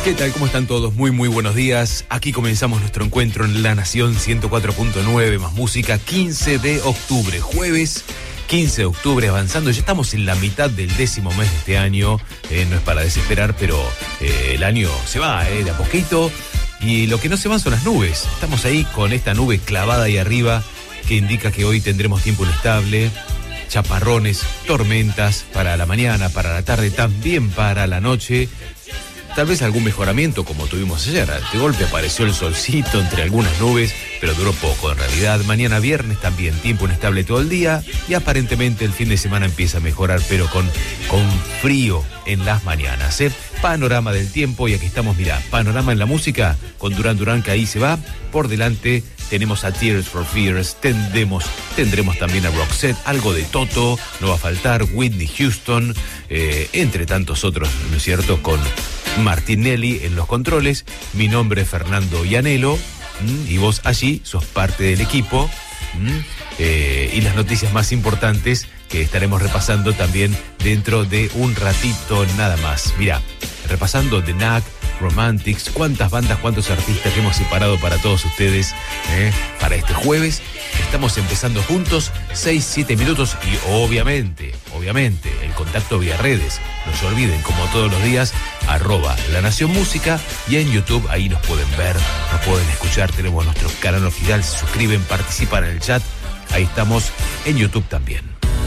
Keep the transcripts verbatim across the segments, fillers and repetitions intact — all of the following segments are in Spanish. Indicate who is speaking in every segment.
Speaker 1: ¿Qué tal? ¿Cómo están todos? Muy, muy buenos días. Aquí comenzamos nuestro encuentro en La Nación ciento cuatro punto nueve más música, quince de octubre, jueves quince de octubre, avanzando. Ya estamos en la mitad del décimo mes de este año. Eh, no es para desesperar, pero eh, el año se va, eh, de a poquito. Y lo que no se van son las nubes. Estamos ahí con esta nube clavada ahí arriba que indica que hoy tendremos tiempo inestable, chaparrones, tormentas para la mañana, para la tarde, también para la noche. Tal vez algún mejoramiento como tuvimos ayer. De golpe apareció el solcito entre algunas nubes, pero duró poco en realidad. Mañana viernes también tiempo inestable todo el día y aparentemente el fin de semana empieza a mejorar, pero con, con frío en las mañanas, ¿eh? Panorama del tiempo, y aquí estamos, mirá, panorama en la música con Duran Duran, que ahí se va. Por delante tenemos a Tears for Fears, tendremos, tendremos también a Roxette, algo de Toto, no va a faltar, Whitney Houston, eh, entre tantos otros, ¿no es cierto?, con Martinelli en los controles. Mi nombre es Fernando Ianello, y vos allí sos parte del equipo, eh, y las noticias más importantes que estaremos repasando también dentro de un ratito nada más. Mirá, repasando The Knack, Romantics, cuántas bandas, cuántos artistas que hemos separado para todos ustedes, eh, para este jueves. Estamos empezando juntos, seis, siete minutos, y obviamente, obviamente, el contacto vía redes. No se olviden, como todos los días, arroba La Nación Música, y en YouTube ahí nos pueden ver, nos pueden escuchar, tenemos nuestro canal oficial, se suscriben, participan en el chat, ahí estamos en YouTube también.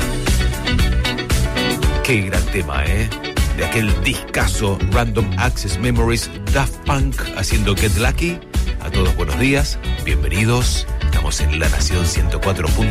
Speaker 1: Qué gran tema, ¿eh? De aquel discazo Random Access Memories, Daft Punk haciendo Get Lucky. A todos buenos días, bienvenidos. Estamos en La Nación ciento cuatro punto